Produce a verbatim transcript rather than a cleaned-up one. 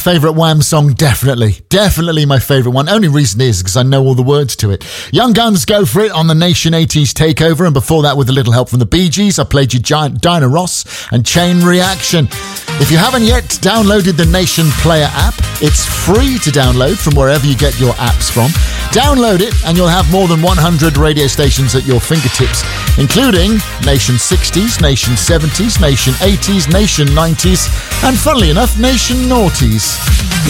Favourite Wham song? Definitely. Definitely my favourite one. Only reason is because I know all the words to it. Young Guns, Go For It on the Nation eighties Takeover, and before that with a little help from the Bee Gees, I played you Giant Dinah Ross and Chain Reaction. If you haven't yet downloaded the Nation Player app, it's free to download from wherever you get your apps from. Download it and you'll have more than one hundred radio stations at your fingertips, including Nation sixties, Nation seventies, Nation eighties, Nation nineties, and funnily enough, Nation noughties.